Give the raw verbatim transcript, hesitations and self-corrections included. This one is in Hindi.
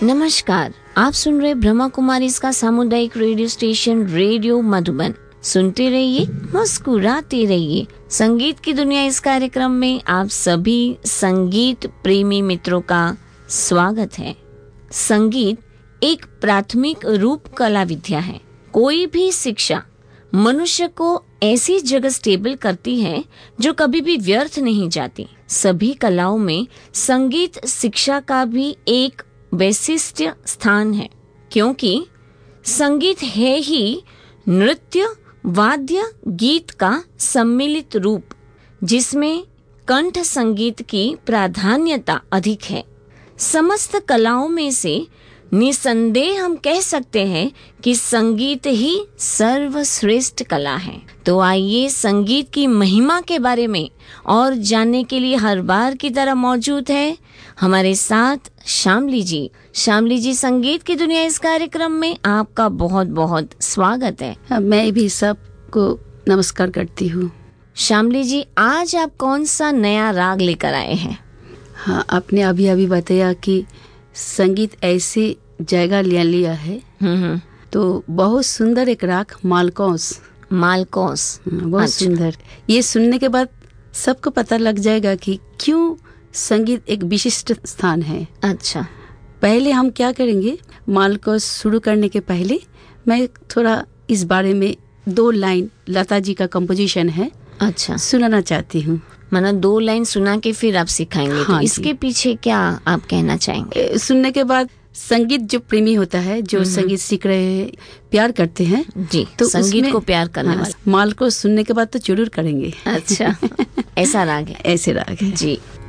नमस्कार, आप सुन रहे ब्रह्मा कुमारी इसका सामुदायिक रेडियो स्टेशन रेडियो मधुबन। सुनते रहिए, मुस्कुराते रहिए। संगीत की दुनिया इस कार्यक्रम में आप सभी संगीत प्रेमी मित्रों का स्वागत है। संगीत एक प्राथमिक रूप कला विद्या है। कोई भी शिक्षा मनुष्य को ऐसी जगह स्टेबल करती है जो कभी भी व्यर्थ नहीं जाती। सभी कलाओं में संगीत शिक्षा का भी एक विशिष्ट स्थान है, क्योंकि संगीत है ही नृत्य, वाद्य, गीत का सम्मिलित रूप, जिसमें कंठ संगीत की प्राधान्यता अधिक है। समस्त कलाओं में से निसंदेह हम कह सकते हैं कि संगीत ही सर्वश्रेष्ठ कला है। तो आइए संगीत की महिमा के बारे में और जानने के लिए हर बार की तरह मौजूद है हमारे साथ शामली जी। शामली जी, संगीत की दुनिया इस कार्यक्रम में आपका बहुत बहुत स्वागत है। मैं भी सबको नमस्कार करती हूँ। शामली जी, आज आप कौन सा नया राग लेकर आए हैं? हाँ, आपने अभी अभी बताया कि संगीत ऐसी जगह ले लिया है, हम्म तो बहुत सुंदर एक राग मालकोस। मालकोस बहुत अच्छा। सुंदर। ये सुनने के बाद सबको पता लग जाएगा कि क्यों संगीत एक विशिष्ट स्थान है। अच्छा, पहले हम क्या करेंगे, मालकोस शुरू करने के पहले मैं थोड़ा इस बारे में दो लाइन लता जी का कंपोजिशन है, अच्छा, सुनाना चाहती हूँ। मतलब दो लाइन सुना के फिर आप सिखाएंगे। हाँ तो इसके पीछे क्या आप कहना चाहेंगे? सुनने के बाद संगीत जो प्रेमी होता है, जो संगीत सीख रहे हैं, प्यार करते हैं जी, तो संगीत को प्यार करने हाँ, वाले माल को सुनने के बाद तो जरूर करेंगे। अच्छा, ऐसा राग है। ऐसे राग है जी।